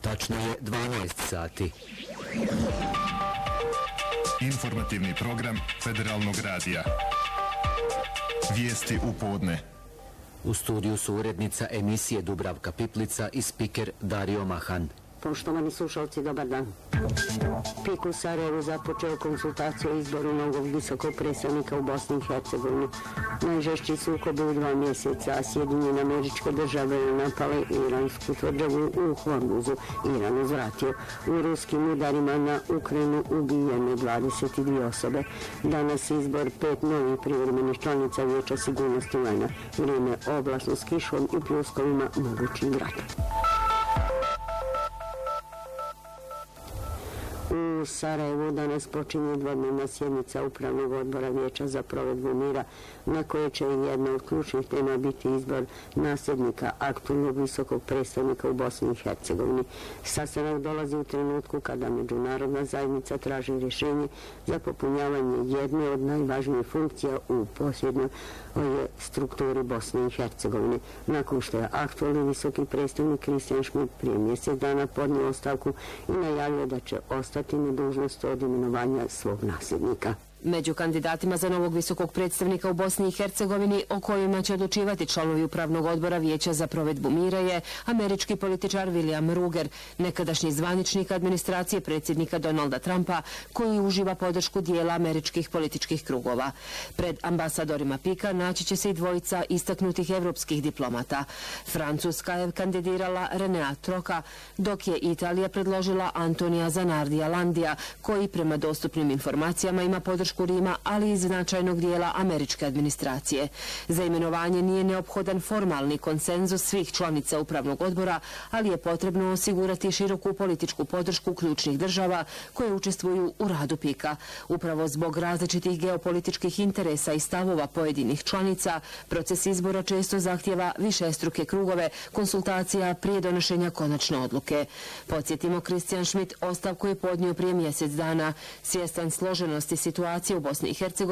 Tačno je 12 sati. Informativni program Federalnog radija. Vijesti u podne. U studiju su urednica emisije Dubravka Piplica i spiker Dario Mahan. Poštovani slušalci, dobar dan. PIK u Sarajevu započeo konsultaciju o izboru novog visokog predstavnika u Bosni i Hercegovini. Najžešći sukobi u 2 mjeseca, a Sjedinjene Američke Države napale iransku tvrđavu u Hormuzu. Iran uzvratio. U ruskim udarima na Ukrajinu ubijene 22 osobe. Danas izbor 5 novih privremenih članica Vijeća sigurnosti UN-a. Vrijeme oblačno s kišom i pljuskovima, mogući grad. U Sarajevu danas počinje dvodnevna sjednica Upravnog odbora Vijeća za provedbu mira, na koje će jedna od ključnih tema biti izbor nasljednika aktualnog visokog predstavnika u Bosni i Hercegovini. Sastanak dolazi u trenutku kada međunarodna zajednica traži rješenje za popunjavanje jedne od najvažnijih funkcija u posljednjoj strukturi Bosne i Hercegovine. Nakon što je aktualni visoki predstavnik Christian Schmidt prije mjesec dana podnio ostavku i najavio da će ostati na dužnosti od imenovanja svog nasljednika. Među kandidatima za novog visokog predstavnika u Bosni i Hercegovini, o kojima će odlučivati članovi Upravnog odbora Vijeća za provedbu mira, je američki političar William Ruger, nekadašnji zvaničnik administracije predsjednika Donalda Trumpa, koji uživa podršku dijela američkih političkih krugova. Pred ambasadorima PIK-a naći će se i dvojica istaknutih evropskih diplomata. Francuska je kandidirala Renea Troka, dok je Italija predložila Antonija Zanardija Landija, koji prema dostupnim informacijama ima podršku Rima, ali i značajnog dijela američke administracije. Za imenovanje nije neophodan formalni konsenzus svih članica Upravnog odbora, ali je potrebno osigurati široku političku podršku ključnih država koje učestvuju u radu PIK-a. Upravo zbog različitih geopolitičkih interesa i stavova pojedinih članica, proces izbora često zahtjeva višestruke krugove konsultacija prije donošenja konačne odluke. Podsjetimo, Christian Schmidt ostavku je podnio prije mjesec dana. Svjestan složenosti situacije u Bosni i Hercegovini,